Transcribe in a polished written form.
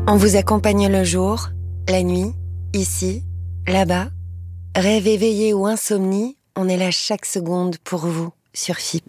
On vous accompagne le jour, la nuit, ici, là-bas. Rêve éveillé ou insomnie, on est là chaque seconde pour vous sur FIP.